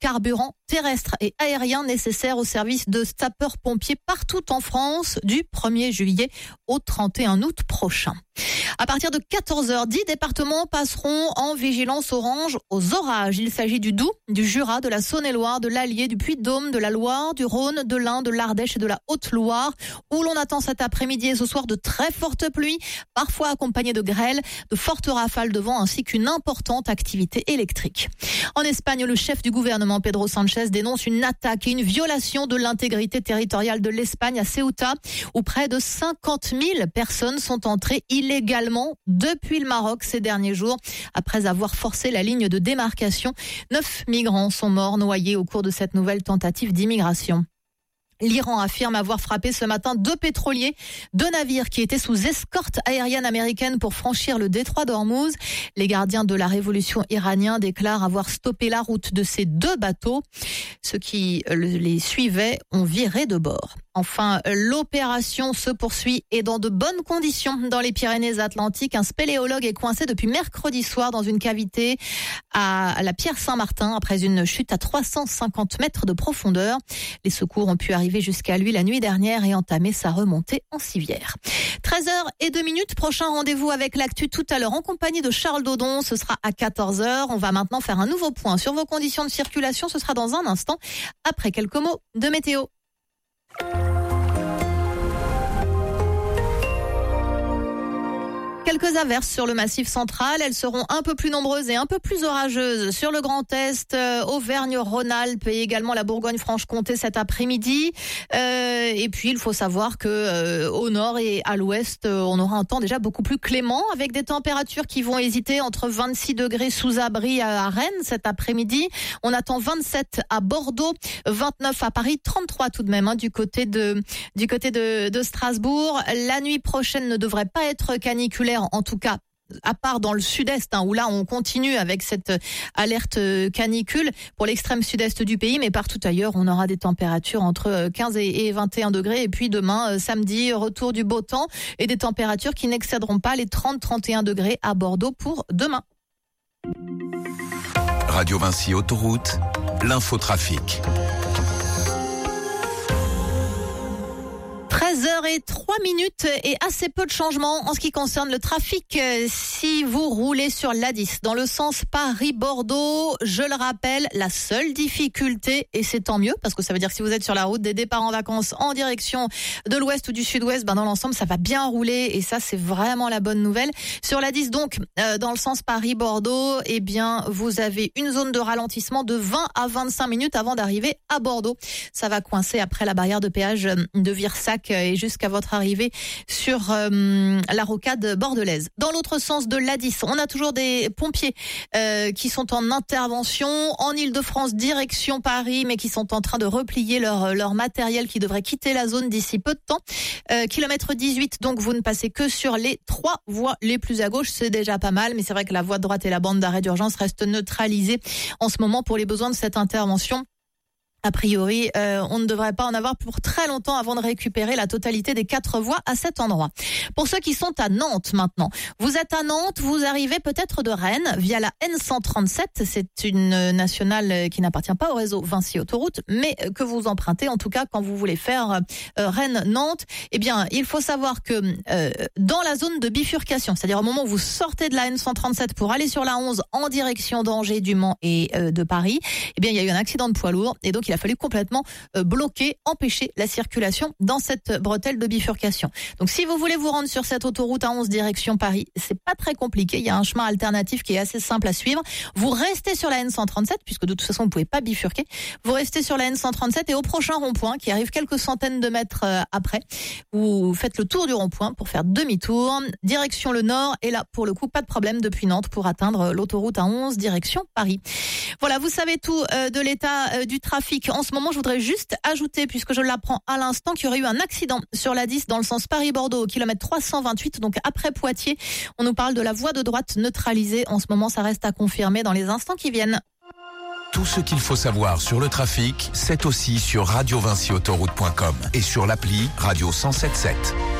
carburant terrestre et aérien nécessaires au service de sapeurs-pompiers partout en France du 1er juillet au 31 août prochain. À partir de 14h, 10 départements passeront en vigilance orange aux orages. Il s'agit du Doubs, du Jura, de la Saône-et-Loire, de l'Allier, du Puy-de-Dôme, de la Loire, du Rhône, de l'Ain, de l'Ardèche et de la Haute-Loire, où l'on attend cet après-midi et ce soir de très fortes pluies, parfois accompagnées de grêle, de fortes rafales de vent ainsi qu'une importante activité électrique. En Espagne, le chef du gouvernement, Pedro Sánchez, dénonce une attaque et une violation de l'intégrité territoriale de l'Espagne à Ceuta, où près de 50 000 personnes sont entrées illégalement depuis le Maroc ces derniers jours. Après avoir forcé la ligne de démarcation, 9 migrants sont morts noyés au cours de cette nouvelle tentative d'immigration. L'Iran affirme avoir frappé ce matin 2 pétroliers, 2 navires qui étaient sous escorte aérienne américaine pour franchir le détroit d'Ormuz. Les gardiens de la révolution iranienne déclarent avoir stoppé la route de ces 2 bateaux. Ceux qui les suivaient ont viré de bord. Enfin, l'opération se poursuit et dans de bonnes conditions dans les Pyrénées-Atlantiques. Un spéléologue est coincé depuis mercredi soir dans une cavité à la Pierre-Saint-Martin après une chute à 350 mètres de profondeur. Les secours ont pu arriver jusqu'à lui la nuit dernière et entamer sa remontée en civière. 13h02, prochain rendez-vous avec l'actu tout à l'heure en compagnie de Charles Dodon. Ce sera à 14h. On va maintenant faire un nouveau point sur vos conditions de circulation. Ce sera dans un instant après quelques mots de météo. Quelques averses sur le Massif central, elles seront un peu plus nombreuses et un peu plus orageuses sur le Grand Est, Auvergne-Rhône-Alpes et également la Bourgogne-Franche-Comté cet après-midi. Et puis il faut savoir que au nord et à l'ouest, on aura un temps déjà beaucoup plus clément avec des températures qui vont hésiter entre 26 degrés sous abri à Rennes cet après-midi. On attend 27 à Bordeaux, 29 à Paris, 33 tout de même du côté de Strasbourg. La nuit prochaine ne devrait pas être caniculaire. En tout cas, à part dans le sud-est, où là on continue avec cette alerte canicule pour l'extrême sud-est du pays, mais partout ailleurs on aura des températures entre 15 et 21 degrés. Et puis demain, samedi, retour du beau temps et des températures qui n'excéderont pas les 30-31 degrés à Bordeaux pour demain. Radio Vinci Autoroute, l'infotrafic. 13h03 et assez peu de changements en ce qui concerne le trafic. Si vous roulez sur l'A10 dans le sens Paris-Bordeaux, je le rappelle, la seule difficulté, et c'est tant mieux parce que ça veut dire que si vous êtes sur la route des départs en vacances en direction de l'ouest ou du sud-ouest, dans l'ensemble ça va bien rouler et ça c'est vraiment la bonne nouvelle. Sur l'A10 donc, dans le sens Paris-Bordeaux, eh bien vous avez une zone de ralentissement de 20 à 25 minutes avant d'arriver à Bordeaux. Ça va coincer après la barrière de péage de Virsac et jusqu'à votre arrivée sur la rocade bordelaise. Dans l'autre sens de l'A10, on a toujours des pompiers qui sont en intervention en Île-de-France direction Paris, mais qui sont en train de replier leur matériel qui devrait quitter la zone d'ici peu de temps. Kilomètre 18, donc vous ne passez que sur les 3 voies les plus à gauche, c'est déjà pas mal, mais c'est vrai que la voie de droite et la bande d'arrêt d'urgence restent neutralisées en ce moment pour les besoins de cette intervention. A priori, on ne devrait pas en avoir pour très longtemps avant de récupérer la totalité des 4 voies à cet endroit. Pour ceux qui sont à Nantes maintenant, vous êtes à Nantes, vous arrivez peut-être de Rennes via la N137. C'est une nationale qui n'appartient pas au réseau Vinci Autoroute, mais que vous empruntez en tout cas quand vous voulez faire Rennes-Nantes. Eh bien, il faut savoir que dans la zone de bifurcation, c'est-à-dire au moment où vous sortez de la N137 pour aller sur la 11 en direction d'Angers, du Mans et de Paris, eh bien, il y a eu un accident de poids lourd et donc il a fallu complètement bloquer, empêcher la circulation dans cette bretelle de bifurcation. Donc si vous voulez vous rendre sur cette autoroute à 11 direction Paris, c'est pas très compliqué, il y a un chemin alternatif qui est assez simple à suivre. Vous restez sur la N137 puisque de toute façon vous pouvez pas bifurquer. Vous restez sur la N137 et au prochain rond-point qui arrive quelques centaines de mètres après, vous faites le tour du rond-point pour faire demi-tour, direction le nord et là pour le coup pas de problème depuis Nantes pour atteindre l'autoroute à 11 direction Paris. Voilà, vous savez tout de l'état du trafic. En ce moment, je voudrais juste ajouter, puisque je l'apprends à l'instant, qu'il y aurait eu un accident sur la 10 dans le sens Paris-Bordeaux au kilomètre 328, donc après Poitiers. On nous parle de la voie de droite neutralisée. En ce moment, ça reste à confirmer dans les instants qui viennent. Tout ce qu'il faut savoir sur le trafic, c'est aussi sur radiovinciautoroute.com et sur l'appli Radio 107.7.